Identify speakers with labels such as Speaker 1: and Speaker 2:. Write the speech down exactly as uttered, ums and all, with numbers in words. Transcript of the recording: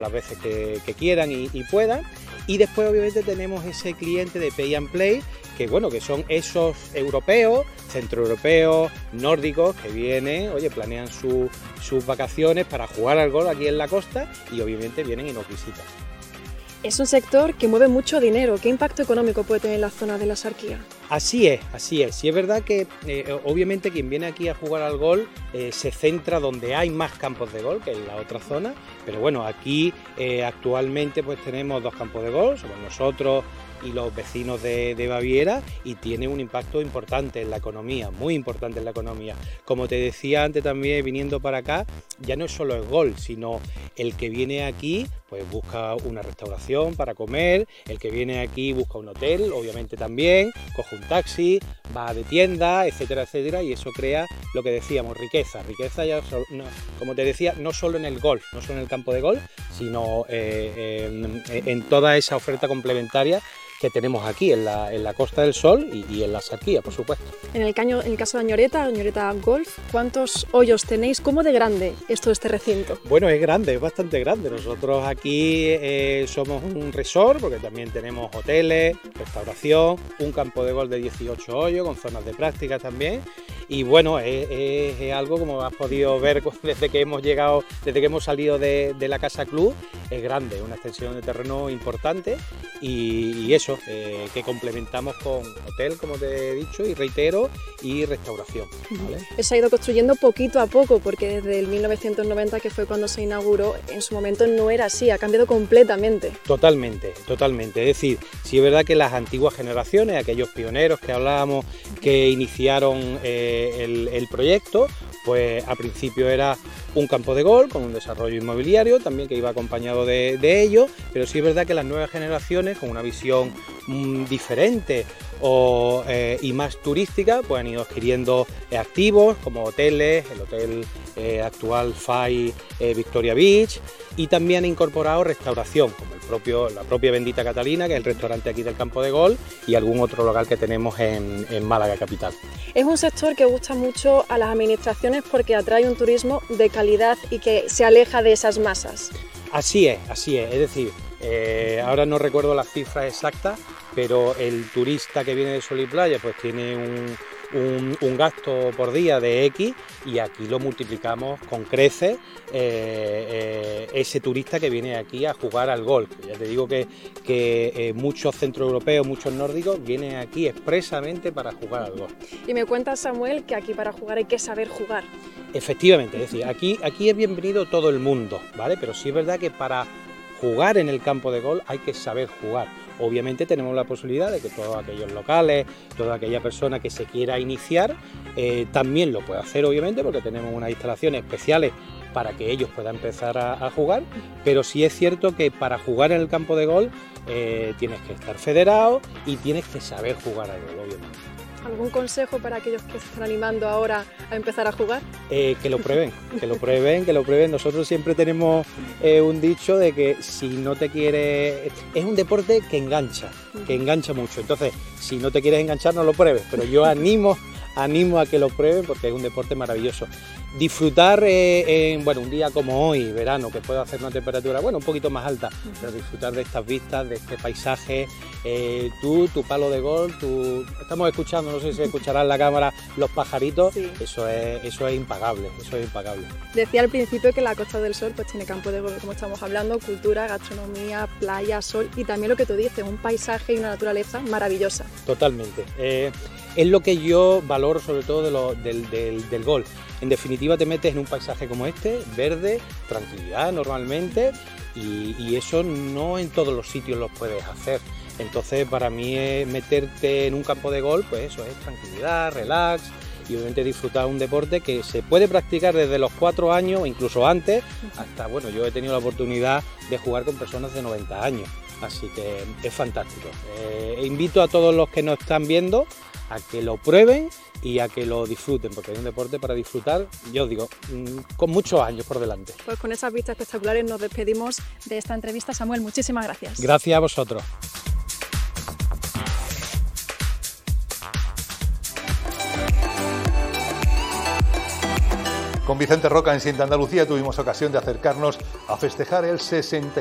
Speaker 1: las veces que, que quieran y, y puedan. Y después obviamente tenemos ese cliente de Pay and Play, que bueno, que son esos europeos, centroeuropeos, nórdicos, que vienen, oye, planean su, sus vacaciones para jugar al golf aquí en la costa y obviamente vienen y nos visitan.
Speaker 2: Es un sector que mueve mucho dinero. ¿Qué impacto económico puede tener la zona de la Axarquía?
Speaker 1: Así es, así es. Sí es verdad que eh, obviamente quien viene aquí a jugar al golf eh, se centra donde hay más campos de golf, que en la otra zona, pero bueno, aquí eh, actualmente pues tenemos dos campos de golf, somos nosotros y los vecinos de, de Baviera, y tiene un impacto importante en la economía, muy importante en la economía. Como te decía antes también, viniendo para acá, ya no es solo el golf, sino el que viene aquí pues busca una restauración para comer, el que viene aquí busca un hotel, obviamente también, coge un taxi, va de tienda, etcétera, etcétera, y eso crea lo que decíamos, riqueza, riqueza ya, no, como te decía, no solo en el golf, no solo en el campo de golf, sino eh, en, en toda esa oferta complementaria que tenemos aquí en la, en la Costa del Sol y, y en la Axarquía, por supuesto.
Speaker 2: En el, caño, en el caso de Añoreta, Añoreta Golf, ¿cuántos hoyos tenéis? ¿Cómo de grande es todo este recinto?
Speaker 1: Bueno, es grande, es bastante grande. Nosotros aquí eh, somos un resort, porque también tenemos hoteles, restauración, un campo de golf de dieciocho hoyos, con zonas de práctica también. Y bueno, es, es, es algo, como has podido ver desde que hemos llegado, desde que hemos salido de, de la Casa Club, es grande, una extensión de terreno importante y, y eso, eh, que complementamos con hotel, como te he dicho, y reitero, y restauración, ¿vale?
Speaker 2: Se ha ido construyendo poquito a poco, porque desde el mil novecientos noventa, que fue cuando se inauguró, en su momento no era así, ha cambiado completamente.
Speaker 1: Totalmente, totalmente. Es decir, sí es verdad que las antiguas generaciones, aquellos pioneros que hablábamos, que iniciaron eh, el, el proyecto, pues a principio era un campo de golf con un desarrollo inmobiliario también que iba acompañado de, de ello, pero sí es verdad que las nuevas generaciones, con una visión mmm, diferente o, eh, y más turística, pues han ido adquiriendo eh, activos como hoteles, el hotel eh, actual F A I eh, Victoria Beach, y también han incorporado restauración, como el propio, la propia Bendita Catalina, que es el restaurante aquí del campo de golf, y algún otro local que tenemos en, en Málaga capital.
Speaker 2: Es un sector que gusta mucho a las administraciones porque atrae un turismo de calidad y que se aleja de esas masas.
Speaker 1: Así es, así es, es decir, eh, ahora no recuerdo las cifras exactas, pero el turista que viene de Sol y Playa pues tiene un, un, un gasto por día de X, y aquí lo multiplicamos con creces eh, eh, ese turista que viene aquí a jugar al golf. Ya te digo que, que eh, muchos centroeuropeos, muchos nórdicos vienen aquí expresamente para jugar al golf.
Speaker 2: Y me cuenta Samuel que aquí para jugar hay que saber jugar.
Speaker 1: Efectivamente, es decir, aquí, aquí es bienvenido todo el mundo, ¿vale? Pero sí es verdad que para jugar en el campo de golf hay que saber jugar. Obviamente tenemos la posibilidad de que todos aquellos locales, toda aquella persona que se quiera iniciar, eh, también lo puede hacer, obviamente, porque tenemos unas instalaciones especiales para que ellos puedan empezar a, a jugar, pero sí es cierto que para jugar en el campo de golf eh, tienes que estar federado y tienes que saber jugar al golf, obviamente.
Speaker 2: ¿Algún consejo para aquellos que se están animando ahora a empezar a jugar?
Speaker 1: Eh, que lo prueben, que lo prueben, que lo prueben. Nosotros siempre tenemos eh, un dicho de que si no te quieres... Es un deporte que engancha, que engancha mucho. Entonces, si no te quieres enganchar, no lo pruebes. Pero yo animo, animo a que lo prueben porque es un deporte maravilloso. Disfrutar eh, en bueno, un día como hoy, verano, que puede hacer una temperatura bueno, un poquito más alta, pero disfrutar de estas vistas, de este paisaje, eh, tú, tu palo de golf, tu... estamos escuchando, no sé si se escuchará en la cámara los pajaritos, sí. eso, es, eso es impagable, eso es impagable.
Speaker 2: Decía al principio que la Costa del Sol pues tiene campo de golf, como estamos hablando, cultura, gastronomía, playa, sol, y también lo que tú dices, un paisaje y una naturaleza maravillosa.
Speaker 1: Totalmente, eh, es lo que yo valoro sobre todo de lo, del, del, del golf. En definitiva te metes en un paisaje como este, verde, tranquilidad normalmente, y, y eso no en todos los sitios lo puedes hacer. Entonces para mí es meterte en un campo de golf, pues eso es tranquilidad, relax, y obviamente disfrutar un deporte que se puede practicar desde los cuatro años, incluso antes, hasta, bueno, yo he tenido la oportunidad de jugar con personas de noventa años, así que es fantástico. Eh, invito a todos los que nos están viendo a que lo prueben y a que lo disfruten, porque es un deporte para disfrutar, yo os digo, con muchos años por delante.
Speaker 2: Pues con esas vistas espectaculares nos despedimos de esta entrevista. Samuel, muchísimas gracias.
Speaker 1: Gracias a vosotros.
Speaker 3: Con Vicente Roca en Siente Andalucía tuvimos ocasión de acercarnos a festejar el sesenta